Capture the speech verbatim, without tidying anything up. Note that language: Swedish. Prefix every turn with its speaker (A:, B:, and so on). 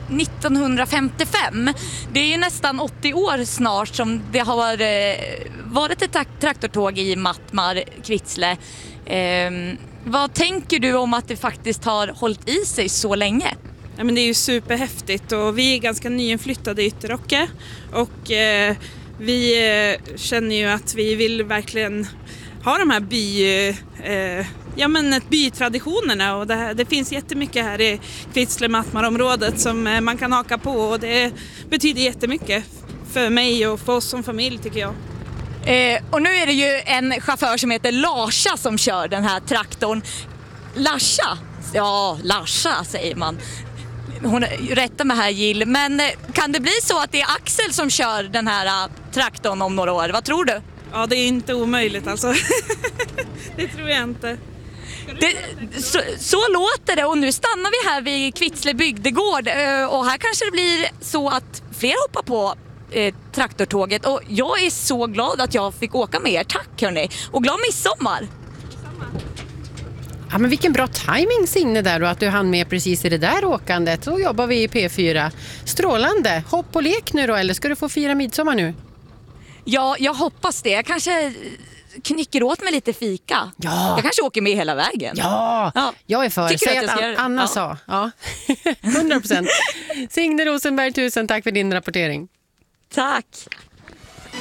A: nittonhundrafemtiofem. Det är ju nästan åttio år snart som det har varit ett traktortåg i Mattmar, Kvitsle. Eh, vad tänker du om att det faktiskt har hållit i sig så länge?
B: Ja, men det är ju superhäftigt och vi är ganska nyinflyttade i Ytterocke och eh, vi eh, känner ju att vi vill verkligen ha de här by, eh, ja, men bytraditionerna och det, här, det finns jättemycket här i Kvitsle-Mattmar-området som eh, man kan haka på och det betyder jättemycket för mig och för oss som familj tycker jag.
A: Eh, och nu är det ju en chaufför som heter Larsa som kör den här traktorn. Larsa? Ja, Larsa säger man. Hon rättar mig här Jill, men kan det bli så att det är Axel som kör den här uh, traktorn om några år? Vad tror du?
B: Ja, det är inte omöjligt alltså. Det tror jag inte.
A: Det, så, så låter det och nu stannar vi här vid Kvitsle bygdegård och här kanske det blir så att fler hoppar på eh, traktortåget och jag är så glad att jag fick åka med er. Tack hörni och glad midsommar!
C: Ja, men vilken bra timing Signe där och att du hann med precis i det där åkandet. Så jobbar vi i P fyra. Strålande. Hopp och lek nu då eller ska du få fira midsommar nu?
A: Ja, jag hoppas det. Jag kanske knycker åt mig lite fika.
C: Ja.
A: Jag kanske åker med hela vägen.
C: Ja, ja. Jag är för. Säg att, att Anna ja. sa. Ja, hundra procent. Signe Rosenberg, tusen tack för din rapportering.
A: Tack.